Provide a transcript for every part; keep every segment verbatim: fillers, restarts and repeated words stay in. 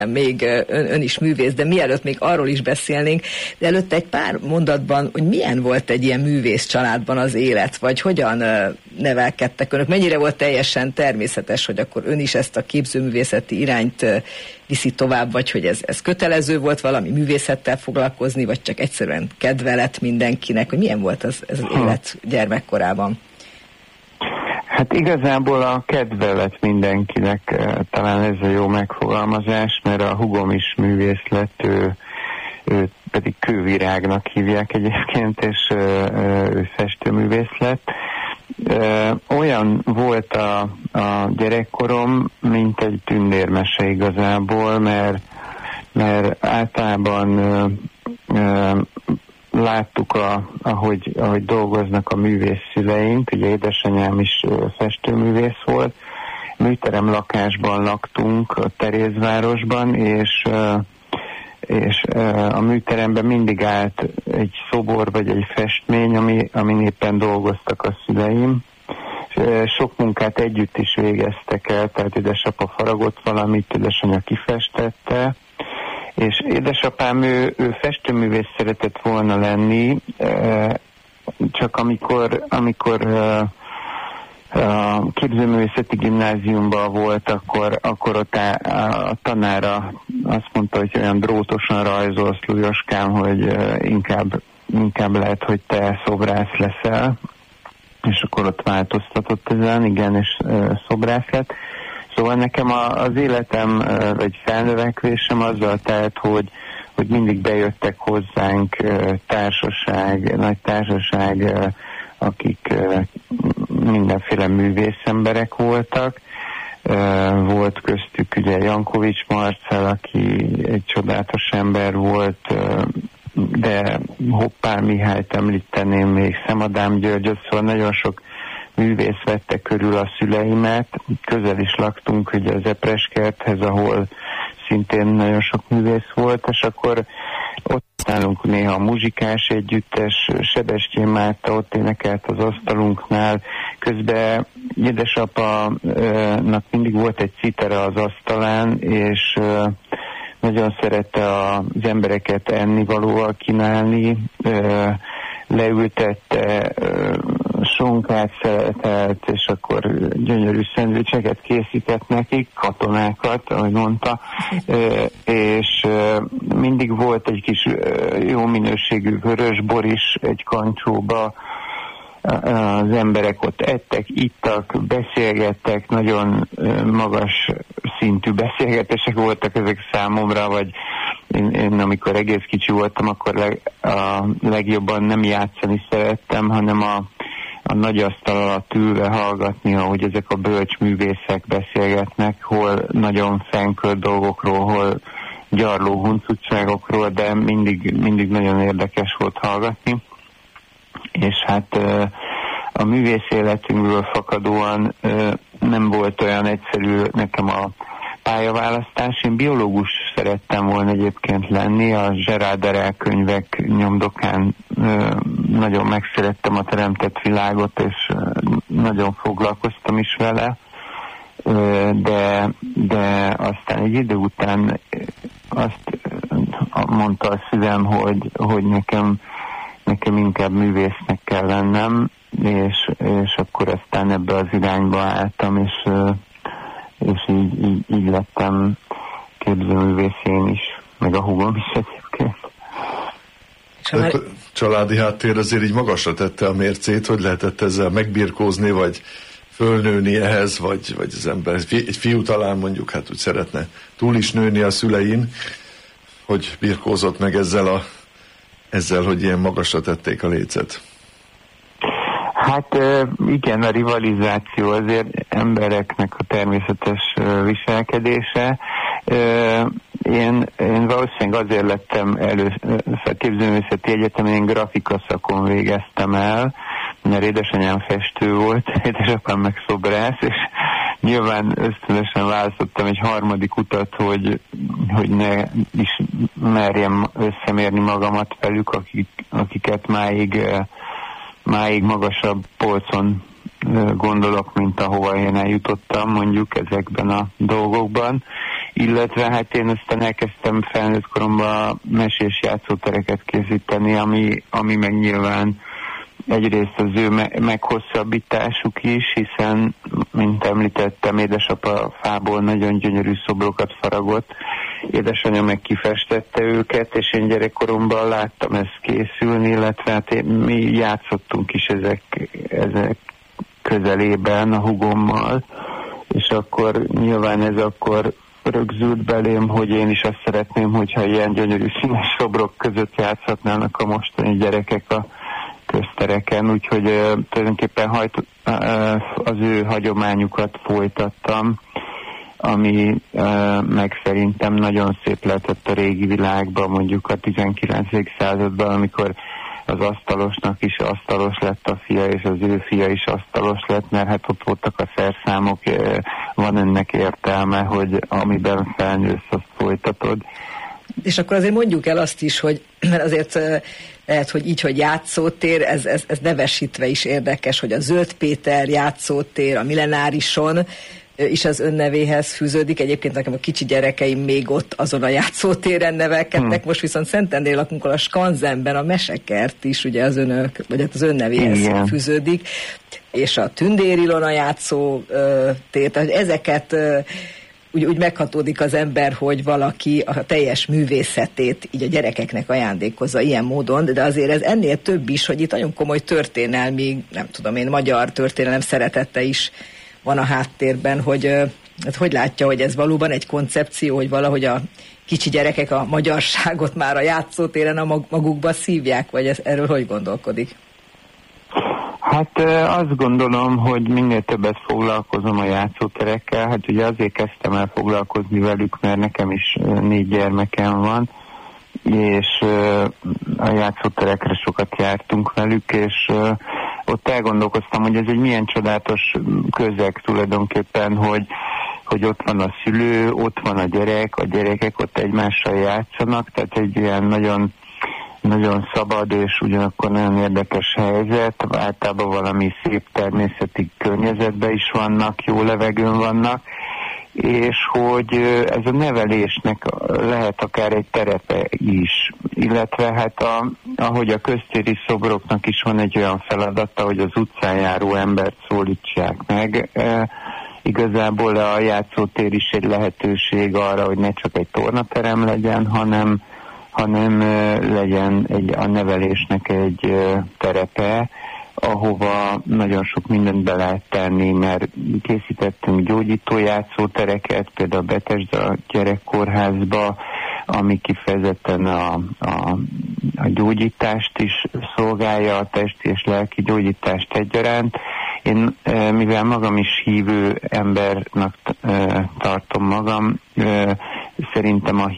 még ön, ön is művész, de mielőtt még arról is beszélnénk, de előtte egy pár mondatban, hogy milyen volt egy ilyen művész családban az élet, vagy hogyan nevelkedtek önök, mennyire volt teljesen természetes, hogy akkor ön is ezt a képzőművészeti irányt viszi tovább, vagy hogy ez, ez kötelező volt valami művészettel foglalkozni, vagy csak egyszerűen kedve lett mindenkinek, hogy milyen volt az, ez az élet gyermekkorában? Hát igazából a kedve lett mindenkinek, talán ez a jó megfogalmazás, mert a húgom is művész lett, ő, ő pedig Kővirágnak hívják egyébként, és ő festőművész lett. Olyan volt a, a gyerekkorom, mint egy tündérmese igazából, mert, mert általában láttuk, a, ahogy, ahogy dolgoznak a művészszüleink, ugye édesanyám is festőművész volt, műterem lakásban laktunk a Terézvárosban, és, és a műteremben mindig állt egy szobor vagy egy festmény, ami, amin éppen dolgoztak a szüleim. Sok munkát együtt is végeztek el, tehát édesapa faragott valamit, édesanyja kifestette, és édesapám, ő, ő festőművész szeretett volna lenni, csak amikor, amikor a képzőművészeti gimnáziumban volt, akkor, akkor ott a, a tanára azt mondta, hogy olyan drótosan rajzolsz, Lújoskám, hogy inkább, inkább lehet, hogy te szobrász leszel, és akkor ott változtatott ezen, igen, és szobrász lett. Szóval nekem a, az életem, vagy felnövekvésem azzal telt, hogy, hogy mindig bejöttek hozzánk társaság, nagy társaság, akik mindenféle művészemberek voltak. Volt köztük ugye Jankovics Marcell, aki egy csodálatos ember volt, de Hoppár Mihályt említeném, még Szemadám Györgyöt, szóval nagyon sok művész vette körül a szüleimet. Közel is laktunk ugye az Epreskerthez, ahol szintén nagyon sok művész volt, és akkor ott nálunk néha a muzsikás együttes, Sebestyén Márta ott énekelt az asztalunknál, közben édesapa-nak mindig volt egy citera az asztalán, és nagyon szerette az embereket ennivalóval kínálni, leültette, sonkát szeretett, és akkor gyönyörű szendvicseket készített nekik, katonákat, ahogy mondta, és mindig volt egy kis jó minőségű vörösbor is egy kancsóba, az emberek ott ettek, ittak, beszélgettek, nagyon magas szintű beszélgetések voltak ezek számomra, vagy én, én amikor egész kicsi voltam, akkor leg, a legjobban nem játszani szerettem, hanem a, a nagy asztal alatt ülve hallgatni, ahogy ezek a bölcsművészek beszélgetnek, hol nagyon fenkölt dolgokról, hol gyarló huncutságokról, de mindig, mindig nagyon érdekes volt hallgatni. És hát a művész életünkből fakadóan nem volt olyan egyszerű nekem a pályaválasztás. Én biológus szerettem volna egyébként lenni, a Gerard Derel könyvek nyomdokán nagyon megszerettem a teremtett világot, és nagyon foglalkoztam is vele, de, de aztán egy idő után azt mondta a szívem, hogy, hogy nekem nekem inkább művésznek kell lennem, és, és akkor aztán ebbe az irányba álltam, és, és így, így, így lettem képzőművész én is, meg a húgom is egyébként. A családi háttér azért így magasra tette a mércét, hogy lehetett ezzel megbirkózni, vagy fölnőni ehhez, vagy, vagy az ember, egy fiú talán mondjuk, hát úgy szeretne túl is nőni a szülein, hogy birkózott meg ezzel a ezzel, hogy ilyen magasra tették a lécet? Hát igen, a rivalizáció azért embereknek a természetes viselkedése. Én, én valószínűleg azért lettem először képzőművészeti egyetemen, én grafika szakon végeztem el, mert édesanyám festő volt, édesapám meg szobrász, és nyilván ösztönösen választottam egy harmadik utat, hogy, hogy ne is merjem összemérni magamat velük, akik, akiket máig, máig magasabb polcon gondolok, mint ahova én eljutottam mondjuk ezekben a dolgokban. illetve hát én aztán elkezdtem felnőtt koromban mesés játszótereket készíteni, ami, ami meg nyilván egyrészt az ő me- meghosszabbításuk is, hiszen, mint említettem, édesapa fából nagyon gyönyörű szobrokat faragott, édesanyja meg kifestette őket, és én gyerekkoromban láttam ezt készülni, illetve hát én, mi játszottunk is ezek, ezek közelében a hugommal, és akkor nyilván ez akkor rögzült belém, hogy én is azt szeretném, hogyha ilyen gyönyörű színes szobrok között játszhatnának a mostani gyerekek a köztereken, úgyhogy uh, tulajdonképpen hajt, uh, az ő hagyományukat folytattam, ami uh, meg szerintem nagyon szép lehetett a régi világban, mondjuk a tizenkilencedik században, amikor az asztalosnak is asztalos lett a fia, és az ő fia is asztalos lett, mert hát ott voltak a szerszámok, uh, van ennek értelme, hogy amiben felnősz, azt folytatod. És akkor azért mondjuk el azt is, hogy mert azért lehet, hogy így, hogy játszótér, ez, ez, ez nevesítve is érdekes, hogy a Zöld Péter játszótér, a Millenárison is az önnevéhez fűződik. Egyébként nekem a kicsi gyerekeim még ott azon a játszótéren nevelkednek, hmm. most viszont Szentendrén lakunk, a Skanzenben a Mesekert is ugye az önök, vagy hát az önnevéhez Igen. fűződik, és a Tündér Ilona játszótér, tehát ezeket Úgy, úgy meghatódik az ember, hogy valaki a teljes művészetét így a gyerekeknek ajándékozza ilyen módon, de azért ez ennél több is, hogy itt nagyon komoly történelmi, nem tudom én, magyar történelem szeretete is van a háttérben, hogy hát hogy látja, hogy ez valóban egy koncepció, hogy valahogy a kicsi gyerekek a magyarságot már a játszótéren a magukba szívják, vagy ez, erről hogy gondolkodik? Hát azt gondolom, hogy minél többet foglalkozom a játszóterekkel, hát ugye azért kezdtem el foglalkozni velük, mert nekem is négy gyermekem van, és a játszóterekre sokat jártunk velük, és ott elgondolkoztam, hogy ez egy milyen csodálatos közeg tulajdonképpen, hogy, hogy ott van a szülő, ott van a gyerek, a gyerekek ott egymással játszanak, tehát egy ilyen nagyon nagyon szabad és ugyanakkor nagyon érdekes helyzet, általában valami szép természeti környezetben is vannak, jó levegőn vannak, és hogy ez a nevelésnek lehet akár egy terepe is, illetve hát a, ahogy a köztéri szobroknak is van egy olyan feladata, hogy az utcán járó embert szólítsák meg, e, igazából a játszótér is egy lehetőség arra, hogy ne csak egy tornaterem legyen, hanem hanem legyen egy, a nevelésnek egy terepe, ahova nagyon sok mindent be lehet tenni, mert készítettünk gyógyító játszótereket, például a Betesda gyerekkórházba, ami kifejezetten a, a, a gyógyítást is szolgálja, a testi és lelki gyógyítást egyaránt. Én, mivel magam is hívő embernek tartom magam, szerintem a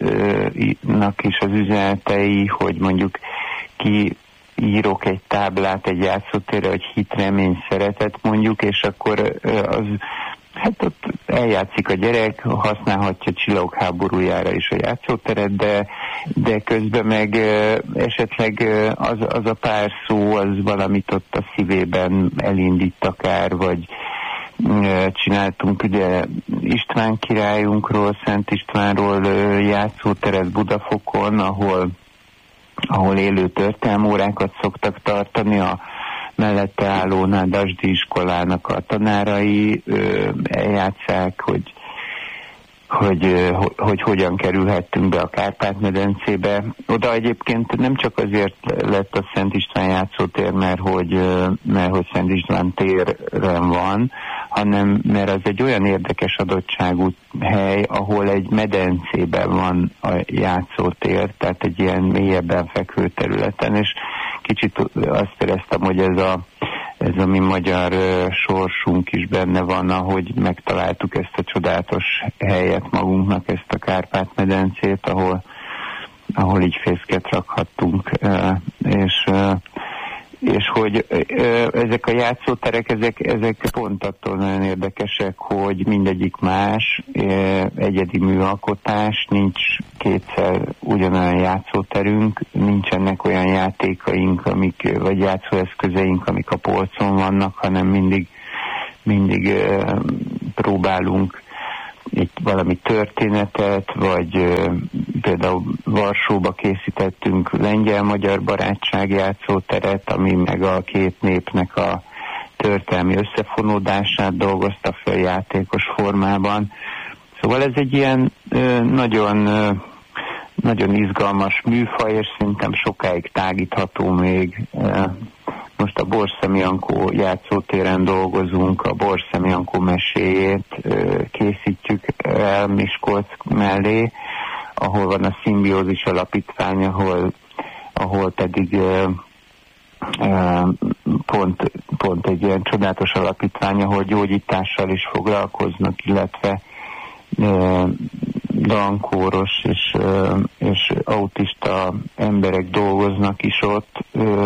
hitnak is az üzenetei, hogy mondjuk ki írok egy táblát egy játszótérre, hogy hit, remény, szeretet mondjuk, és akkor az, hát ott eljátszik a gyerek, használhatja Csillagok háborújára is a játszóteret, de, de közben meg esetleg az, az a pár szó, az valamit ott a szívében elindít akár, vagy csináltunk ugye István királyunkról, Szent Istvánról játszóteret Budafokon, ahol, ahol élő történelmórákat szoktak tartani, a mellette álló Nádasdy iskolának a tanárai eljátszák, hogy Hogy, hogy, hogy hogyan kerülhettünk be a Kárpát-medencébe. Oda egyébként nem csak azért lett a Szent István játszótér, mert hogy, mert hogy Szent István téren van, hanem mert az egy olyan érdekes adottságú hely, ahol egy medencében van a játszótér, tehát egy ilyen mélyebben fekvő területen, és kicsit azt éreztem, hogy ez a ez a mi magyar uh, sorsunk is benne van, ahogy megtaláltuk ezt a csodálatos helyet magunknak, ezt a Kárpát-medencét, ahol, ahol így fészket rakhattunk, uh, és, uh, és hogy uh, ezek a játszóterek, ezek, ezek pont attól nagyon érdekesek, hogy mindegyik más, uh, egyedi műalkotás, nincs kétszer ugyanolyan játszóterünk, nincsenek olyan játékaink, amik, vagy játszóeszközeink, amik a polcon vannak, hanem mindig, mindig uh, próbálunk egy valami történetet, vagy például Varsóba készítettünk lengyel-magyar barátság játszóteret, ami meg a két népnek a történelmi összefonódását dolgozta fel játékos formában. Szóval ez egy ilyen nagyon, nagyon izgalmas műfaj, és szerintem sokáig tágítható még. Most a Borszemi Ankó játszótéren dolgozunk, a Borszemi Ankó meséjét készítjük el Miskolc mellé, ahol van a Szimbiózis Alapítvány, ahol, ahol pedig pont, pont egy ilyen csodálatos alapítvány, ahol gyógyítással is foglalkoznak, illetve dankóros és, és autista emberek dolgoznak is ott,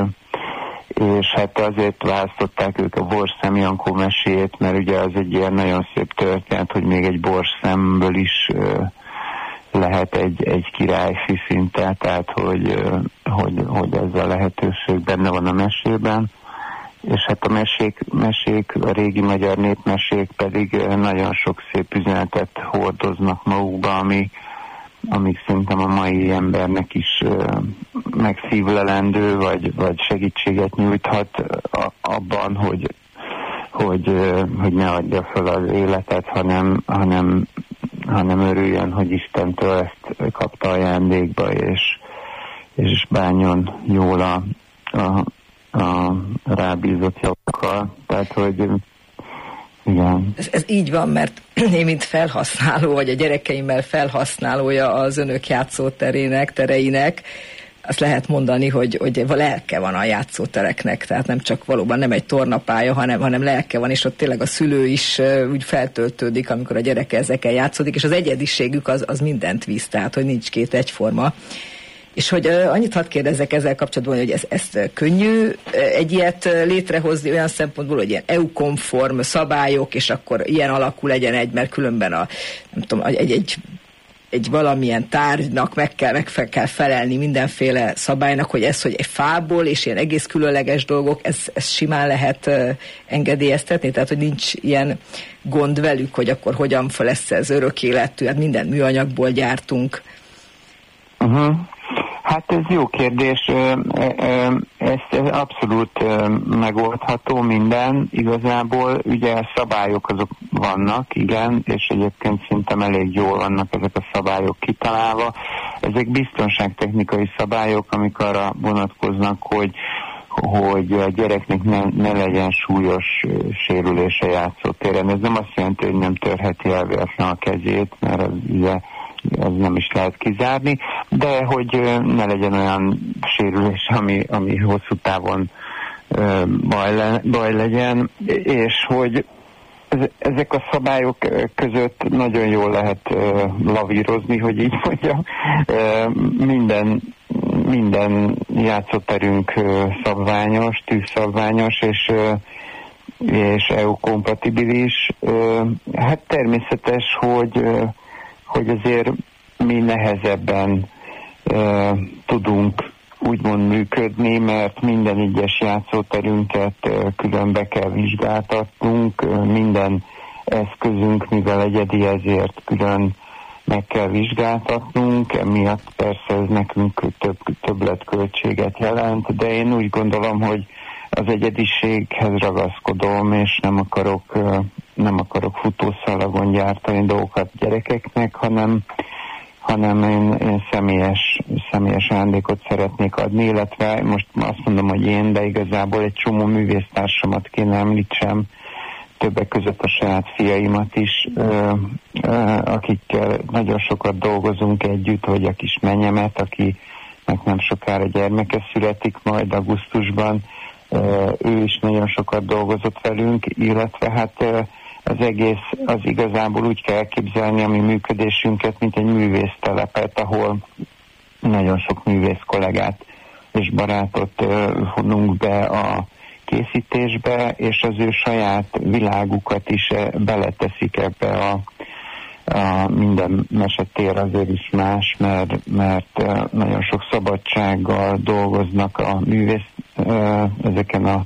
és hát azért választották ők a Borszemi Ankó meséjét, mert ugye az egy ilyen nagyon szép történet, hogy még egy borszemből is lehet egy, egy királyfi szinte, tehát hogy, hogy, hogy ez a lehetőség benne van a mesében. És hát a mesék, mesék, a régi magyar népmesék pedig nagyon sok szép üzenetet hordoznak magukba, ami, amik szerintem a mai embernek is megszívlelendő, vagy, vagy segítséget nyújthat abban, hogy, hogy, hogy ne adja fel az életet, hanem, hanem, hanem örüljön, hogy Istentől ezt kapta ajándékba, és, és bánjon jól a, a, a rábízott javakkal. Tehát, hogy igen. Ez, ez így van, mert én, mint felhasználó, vagy a gyerekeimmel felhasználója az önök játszóterének, tereinek, azt lehet mondani, hogy, hogy lelke van a játszótereknek, tehát nem csak valóban nem egy tornapálya, hanem, hanem lelke van, és ott tényleg a szülő is uh, úgy feltöltődik, amikor a gyereke ezekkel játszódik, és az egyediségük az, az mindent visz, tehát hogy nincs két egyforma. És hogy uh, annyit hadd kérdezzek ezzel kapcsolatban, hogy ez, ezt könnyű uh, egy ilyet uh, létrehozni olyan szempontból, hogy ilyen é u-konform szabályok, és akkor ilyen alakú legyen egy, mert különben a, nem tudom, egy, egy, egy valamilyen tárgynak meg kell, meg fel kell felelni mindenféle szabálynak, hogy ez, hogy egy fából és ilyen egész különleges dolgok, ez, ez simán lehet uh, engedélyeztetni, tehát hogy nincs ilyen gond velük, hogy akkor hogyan lesz ez örök életű, hát minden műanyagból gyártunk. Uh-huh. Hát ez jó kérdés, ez abszolút megoldható minden, igazából ugye szabályok azok vannak, igen, és egyébként szerintem elég jól vannak ezek a szabályok kitalálva. Ezek biztonságtechnikai szabályok, amik arra vonatkoznak, hogy hogy a gyereknek ne, ne legyen súlyos sérülése játszótéren. Ez nem azt jelenti, hogy nem törheti el véletlen a kezét, mert az ugye ez nem is lehet kizárni, de hogy ne legyen olyan sérülés, ami, ami hosszú távon baj, le, baj legyen, és hogy ezek a szabályok között nagyon jól lehet lavírozni, hogy így mondjam. Minden, minden játszóterünk szabványos, tűzszabványos, és és é u-kompatibilis. Hát természetes, hogy hogy azért mi nehezebben uh, tudunk úgymond működni, mert minden egyes játszóterünket uh, különbe kell vizsgáltatnunk, uh, minden eszközünk, mivel egyedi, ezért külön meg kell vizsgáltatnunk, emiatt persze ez nekünk több, többletköltséget jelent, de én úgy gondolom, hogy az egyediséghez ragaszkodom, és nem akarok, nem akarok futószalagon gyártani dolgokat gyerekeknek, hanem, hanem én, én személyes, személyes ajándékot szeretnék adni, illetve most azt mondom, hogy én, de igazából egy csomó művésztársamat kéne említsem, többek között a saját fiaimat is, akikkel nagyon sokat dolgozunk együtt, vagy a kis menyemet, akinek nem sokára gyermeke születik majd augusztusban. Ő is nagyon sokat dolgozott velünk, illetve hát az egész, az igazából úgy kell elképzelni a mi működésünket, mint egy művésztelepet, ahol nagyon sok művész kollégát és barátot vonunk be a készítésbe, és az ő saját világukat is beleteszik ebbe a, a minden mesetér azért is más, mert, mert nagyon sok szabadsággal dolgoznak a művész, ezeken a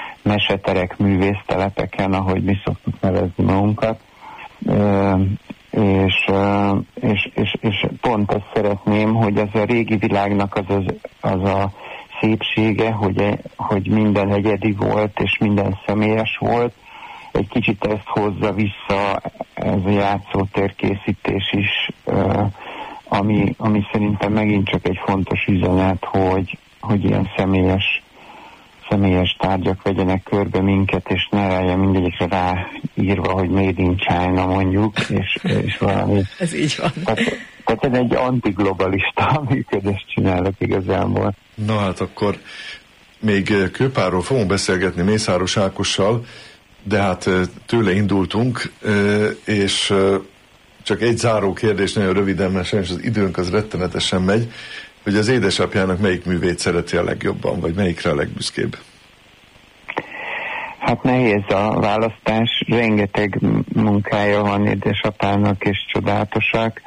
meseterek, művésztelepeken, ahogy mi szoktuk nevezni magunkat. és, és, és, és pont ezt szeretném, hogy az a régi világnak az, az, az a szépsége, hogy, hogy minden egyedi volt, és minden személyes volt. Egy kicsit ezt hozza vissza ez a játszótérkészítés is, ami, ami szerintem megint csak egy fontos üzenet, hogy, hogy ilyen személyes, személyes tárgyak vegyenek körbe minket, és ne legyen mindegyikre ráírva, hogy Made in China mondjuk, és, és valami. Ez így van. Tehát, tehát ez egy antiglobalista működést csinálok igazából. Na hát akkor még Kőpárról fogunk beszélgetni Mészáros Ákossal, de hát tőle indultunk, és csak egy záró kérdés, nagyon röviden, mert sajnos az időnk az rettenetesen megy, hogy az édesapjának melyik művét szereti a legjobban, vagy melyikre a legbüszkébb? Hát nehéz a választás, rengeteg munkája van édesapának, és csodálatosak.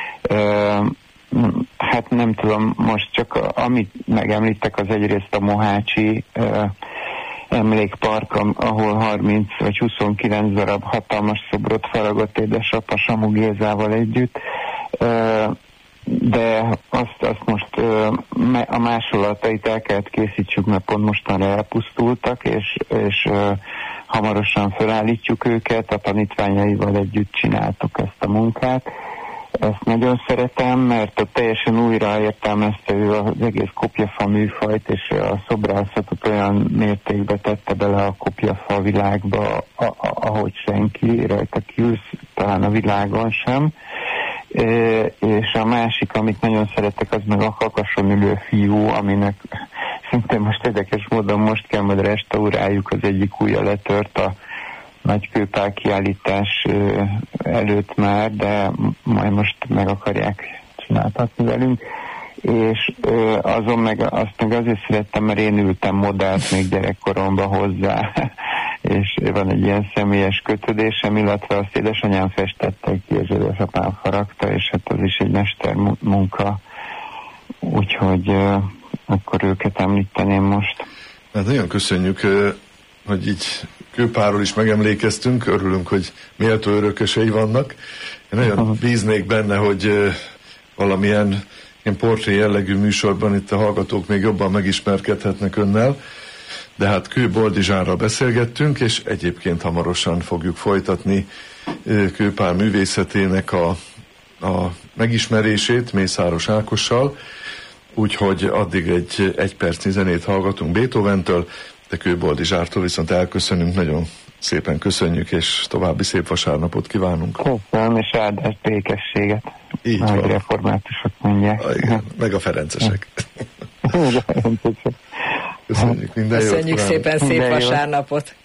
Hát nem tudom, most csak amit megemlítek, az egyrészt a Mohácsi emlékpark, ahol harminc vagy huszonkilenc darab hatalmas szobrot faragott édesapa Samu Gézával együtt, de azt, azt most a másolatait el kellett készítsük, mert pont mostanra elpusztultak, és, és hamarosan felállítjuk őket, a tanítványaival együtt csináltuk ezt a munkát. Ezt nagyon szeretem, mert ott teljesen újra értelmezte ő az egész kopjafa műfajt, és a szobrászatot olyan mértékbe tette bele a kopjafa világba, a, a, ahogy senki rajta kívül, talán a világon sem. E, és a másik, amit nagyon szeretek, az meg a Kakason ülő fiú, aminek szintén most érdekes módon most kell majd restauráljuk, az egyik ujja letört a nagy Kőpál kiállítás előtt már, de majd most meg akarják csináltatni velünk, és azon meg, azt meg azért szerettem, mert én ültem modellt még gyerekkoromban hozzá, és van egy ilyen személyes kötődésem, illetve azt édesanyám festette ki, és édesapám faragta, és hát az is egy mester munka, úgyhogy akkor őket említeném most. Hát nagyon köszönjük, hogy így Kőpárról is megemlékeztünk, örülünk, hogy méltó örökösei vannak. Én nagyon bíznék benne, hogy valamilyen ilyen portré jellegű műsorban itt a hallgatók még jobban megismerkedhetnek önnel, de hát Kő Boldizsárral beszélgettünk, és egyébként hamarosan fogjuk folytatni Kőpár művészetének a, a megismerését Mészáros Ákossal, úgyhogy addig egy egy percnyi zenét hallgatunk Beethoventől, de Kő Boldizsártól viszont elköszönünk, nagyon szépen köszönjük, és további szép vasárnapot kívánunk. Köszönöm, és áldás békességet. Így van. A reformátusok mondják. A, igen, meg a ferencesek. Meg a ferencesek. Köszönjük, minden jót. Köszönjük szépen, szép vasárnapot.